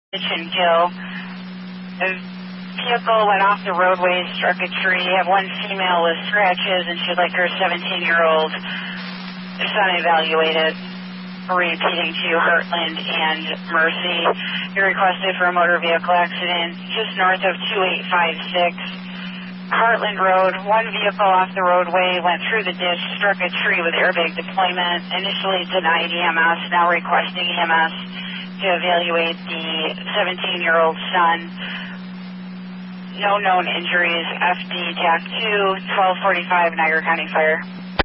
and Gill. A vehicle went off the roadway, struck a tree. Have one female with scratches, and she'd like her 17-year-old son evaluated. Repeating to Heartland and Mercy. You're requested for a motor vehicle accident just north of 2856 Heartland Road. One vehicle off the roadway went through the ditch, struck a tree with airbag deployment. Initially denied EMS, now requesting EMS to evaluate the 17-year-old son. No known injuries. FD TAC 2, 1245 Niagara County Fire.